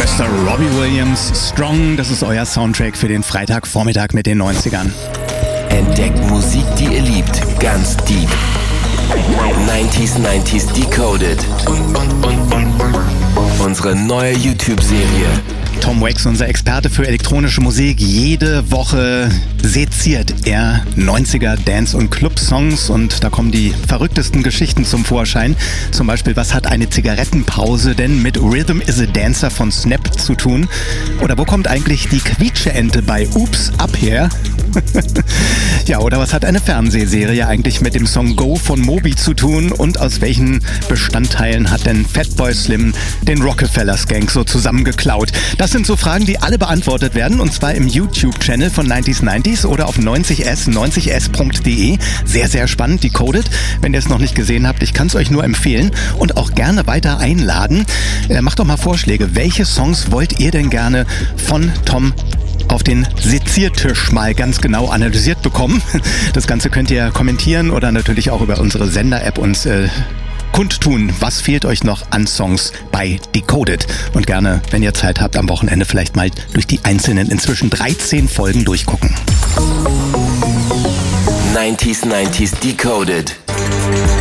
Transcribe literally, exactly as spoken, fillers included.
Mister Robbie Williams, Strong, das ist euer Soundtrack für den Freitagvormittag mit den neunzigern. Entdeckt Musik, die ihr liebt, ganz deep. neunziger neunziger Decoded. Unsere neue YouTube-Serie. Tom Wax, unser Experte für elektronische Musik. Jede Woche seziert er neunziger Dance- und Club-Songs und da kommen die verrücktesten Geschichten zum Vorschein. Zum Beispiel, was hat eine Zigarettenpause denn mit Rhythm is a Dancer von Snap zu tun? Oder wo kommt eigentlich die Quietscheente bei Oops Up Here? Ja, oder was hat eine Fernsehserie eigentlich mit dem Song Go von Moby zu tun? Und aus welchen Bestandteilen hat denn Fatboy Slim den Rockefeller Skank so zusammengeklaut? Das sind so Fragen, die alle beantwortet werden, und zwar im YouTube-Channel von neunziger neunziger oder auf neunzig s, neunzig s punkt de. Sehr, sehr spannend, Decoded. Wenn ihr es noch nicht gesehen habt, ich kann es euch nur empfehlen und auch gerne weiter einladen. Äh, macht doch mal Vorschläge. Welche Songs wollt ihr denn gerne von Tom auf den Seziertisch mal ganz genau analysiert bekommen? Das Ganze könnt ihr kommentieren oder natürlich auch über unsere Sender-App uns äh, kundtun. Was fehlt euch noch an Songs bei Decoded? Und gerne, wenn ihr Zeit habt, am Wochenende vielleicht mal durch die einzelnen inzwischen dreizehn Folgen durchgucken. neunziger neunziger Decoded.